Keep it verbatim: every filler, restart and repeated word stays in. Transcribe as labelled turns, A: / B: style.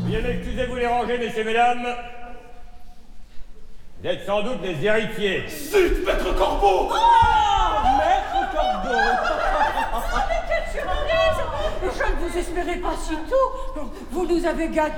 A: Bien excusez-vous les rangées, messieurs, mesdames. Vous êtes sans doute les héritiers.
B: Zut, maître Corbeau!
C: Oh, maître Corbeau!
D: Mais quelle surprise! Je ne vous espérais pas si tôt. Vous nous avez gâtés.